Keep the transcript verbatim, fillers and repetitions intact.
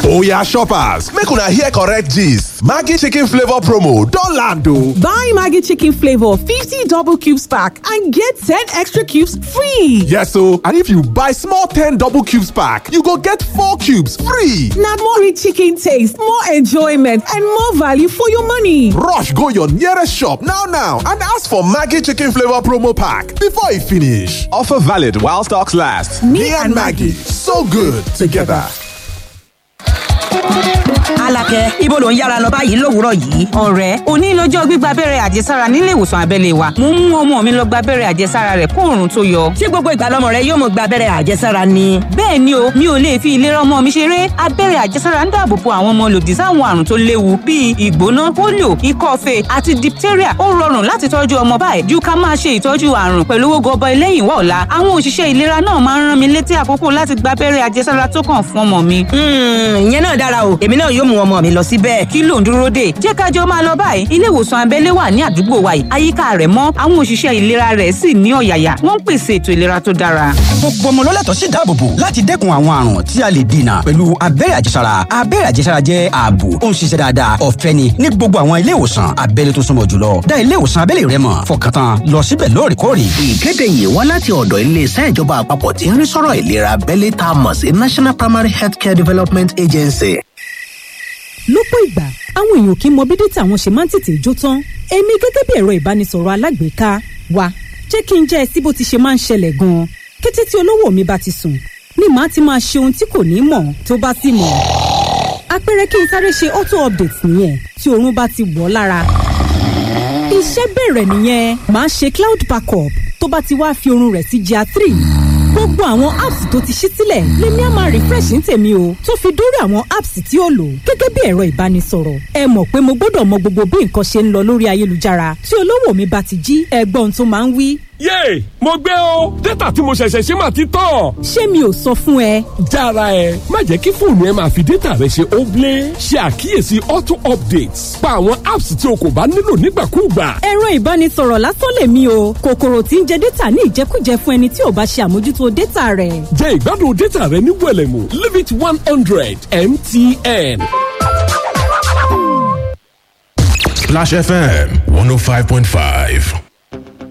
Oya shoppers, make una hear correct gist. Maggi chicken flavor promo don land o. Buy Maggi chicken flavor fifty double cubes pack and get ten extra cubes free. Yes o, and if you buy small ten double cubes pack, you go get four cubes free. Na more rich chicken taste, more enjoyment and more value for your money. Rush go your nearest shop now now and ask for Maggi chicken flavor promo pack before e finish. Offer valid while stocks last. Me and Maggi, so good together. Alákẹ́, ibo ló ń yára lọ báyìí lówùúrọ̀ yìí? Ọ̀rẹ́, òní lọ́jọ́ gbígba abẹ́rẹ́ àjẹsára nílé ìwòsàn abẹ́lé wa. Mo mú ọmọ mi lọ gba abẹ́rẹ́ àjẹsára rẹ̀ kó oòrùn tó yọ. Ṣé gbogbo ìgbà lọmọ rẹ yóò mọ gba abẹ́rẹ́ àjẹsára ni? Bẹ́ẹ̀ ni o, mi ò lè fi ìlera ọmọ mi ṣeré. Abẹ́rẹ́ àjẹsára ń dáàbò bo àwọn ọmọ lòdì sáwọn àrùn tó léwu bíi ìgbóná, polio, ikọ́-fée àti diphtheria. Ó rọrùn láti tọ́jú ọmọ báyìí ju ká máa ṣe ìtọ́jú àrùn pẹ̀lú owó gọbọi lẹ́yìn wá ọ̀la. Àwọn òṣìṣẹ́ ìlera náà máa ń rán mi létí àkókò láti gba abẹ́rẹ́ àjẹsára tó kàn fún ọmọ mi. Ìyẹn náà dára o, èmi náà yóò mú ọmọ mi lọ síbẹ̀. Kí ló ń dúró dè? Jẹ́ ká jọ máa lọ báyìí. Ilé ìwòsàn abẹ́lé wà ní àdúgbò wa yìí. Àyíká rẹ̀ mọ́, àwọn òṣìṣẹ́ ìlera rẹ̀ sì ní ọ̀yàyà. Wọ́n ń pèsè ètò ìlera tó dára. Gbogbo ọmọ ló lẹ́tọ̀ọ́ sí ìdáàbòbò láti dẹ́kun àwọn àrùn tí a lè dènà pẹ̀lú abẹ́rẹ́ àjẹsára. Abẹ́rẹ́ àjẹsára jẹ́ ààbò, ó ń ṣiṣẹ́ dáadáa, ọ̀fẹ́ ni ní gbogbo àwọn ilé ìwòsàn abẹ́lé tó súnmọ́ jùlọ. Dá ilé ìwòsàn abẹ́lé rẹ mọ̀, fọkàn tán, lọ síbẹ̀ lóòrèkóòrè. Ìkéde yìí wá láti ọ̀dọ̀ ilé-iṣẹ́ ìjọba àpapọ̀ tí ń rí sọ́rọ̀ ìlera abẹ́lé tá a mọ̀ sí National Primary Healthcare Development Agency. Lọ́pọ̀ ìgbà, àwọn èèyàn kì í mọ bí dátà wọn ṣe máa ń tètè jó tán. Èmi gẹ́gẹ́ bí ẹ̀rọ ìbánisọ̀rọ̀ alágbèéká wa, jẹ́ kí n jẹ́ ẹ sí bó ti ṣe máa ń ṣẹlẹ̀ gan-an. Kété tí olówó mi bá ti sùn, ni màá ti máa ṣe ohun tí kò ní mọ̀ tó bá sì mọ̀. Àpẹẹrẹ kí n sáré ṣe auto update nìyẹn tí oorun bá ti wọ̀ lára. Iṣẹ́ bẹ̀rẹ̀ nìyẹn, màá ṣe cloud backup tó bá ti wá fi oorun rẹ̀ sí G R three. Gbogbo àwọn apps tó ti ṣí sílẹ̀ lèmi á máa refresh ní tèmi o, tó fi dórí àwọn apps tí ó lò gẹ́gẹ́ bí ẹ̀rọ ìbánisọ̀rọ̀. Ẹ mọ̀ pé mo gbọ́dọ̀ mọ gbogbo bí nǹkan ṣe ń lọ lórí ayélujára. Tí olówó mi bá ti jí, ẹgbọ́n tó máa ń wí. Yéè, mo gbé o, dátà tí mo ṣẹ̀ṣẹ̀ ṣe máa ti tán. Ṣé mi ò sọ fún ẹ? Jára ẹ, má jẹ́ kí fóònù ẹ máa fi dátà rẹ ṣe óblé. Ṣe àkíyèsí auto updates. Pa àwọn apps tí o kò bá nílò nígbàkúùgbà. Ẹ̀rọ ìbánisọ̀rọ̀ lásán lèmi o, kòkòrò tí ń jẹ dátà ní ìjẹkújẹ fún ẹni tí ò bá ṣe àmójútó dátà rẹ̀. Jẹ ìgbádùn dátà rẹ ní wẹ̀lẹ̀mú, leave it one hundred M T N. Splash F M one oh five point five.